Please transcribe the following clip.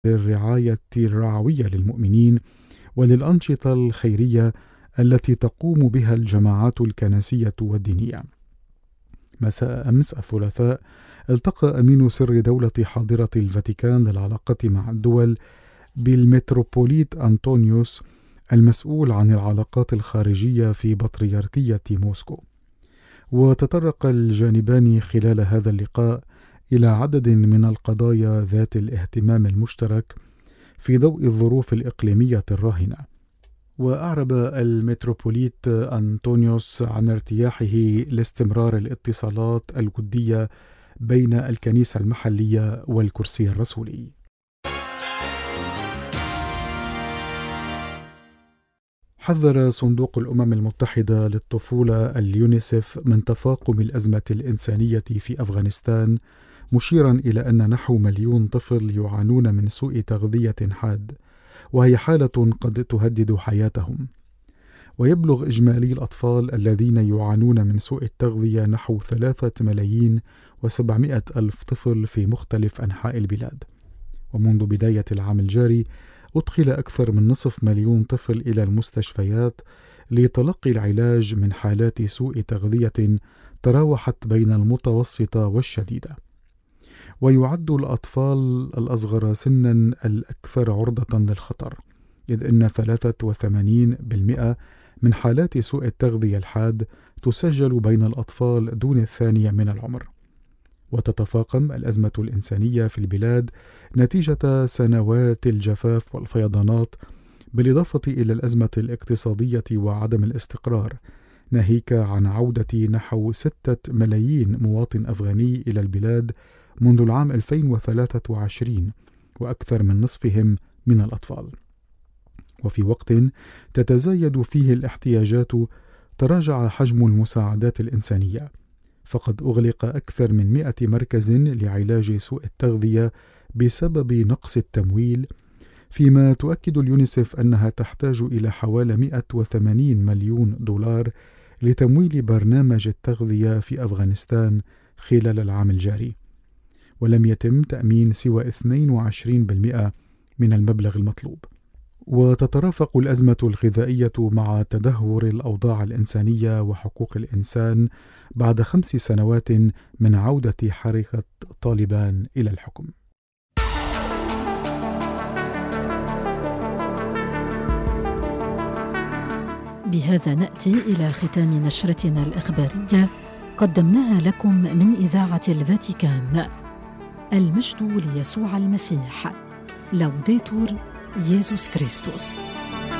للرعاية الرعوية للمؤمنين وللأنشطة الخيرية التي تقوم بها الجماعات الكنسية والدينية. مساء أمس الثلاثاء التقى أمين سر دولة حاضرة الفاتيكان للعلاقة مع الدول بالمتروبوليت أنطونيوس المسؤول عن العلاقات الخارجية في بطريركية موسكو. وتطرق الجانبان خلال هذا اللقاء إلى عدد من القضايا ذات الاهتمام المشترك في ضوء الظروف الإقليمية الراهنة. وأعرب المتروبوليت أنطونيوس عن ارتياحه لاستمرار الاتصالات الودية بين الكنيسة المحلية والكرسي الرسولي. حذر صندوق الأمم المتحدة للطفولة اليونيسف من تفاقم الأزمة الإنسانية في أفغانستان، مشيرا إلى أن نحو 1,000,000 طفل يعانون من سوء تغذية حاد، وهي حالة قد تهدد حياتهم. ويبلغ إجمالي الأطفال الذين يعانون من سوء التغذية نحو 3,700,000 طفل في مختلف أنحاء البلاد. ومنذ بداية العام الجاري أدخل أكثر من 500,000 طفل إلى المستشفيات لتلقي العلاج من حالات سوء تغذية تراوحت بين المتوسطة والشديدة. ويعد الأطفال الأصغر سنا الأكثر عرضة للخطر، إذ أن 83% من حالات سوء التغذية الحاد تسجل بين الأطفال دون 2 من العمر. وتتفاقم الأزمة الإنسانية في البلاد نتيجة سنوات الجفاف والفيضانات، بالإضافة إلى الأزمة الاقتصادية وعدم الاستقرار، ناهيك عن عودة نحو 6 ملايين مواطن أفغاني إلى البلاد منذ العام 2023، وأكثر من نصفهم من الأطفال. وفي وقت تتزايد فيه الاحتياجات، تراجع حجم المساعدات الإنسانية، فقد أغلق أكثر من 100 مركز لعلاج سوء التغذية بسبب نقص التمويل، فيما تؤكد اليونيسف أنها تحتاج إلى حوالي 180 مليون دولار لتمويل برنامج التغذية في أفغانستان خلال العام الجاري، ولم يتم تأمين سوى 22% من المبلغ المطلوب. وتترافق الأزمة الغذائية مع تدهور الأوضاع الإنسانية وحقوق الإنسان بعد 5 سنوات من عودة حركة طالبان إلى الحكم. بهذا نأتي إلى ختام نشرتنا الإخبارية، قدمناها لكم من إذاعة الفاتيكان. المجد ليسوع المسيح. لوديتور يسوع كريستوس.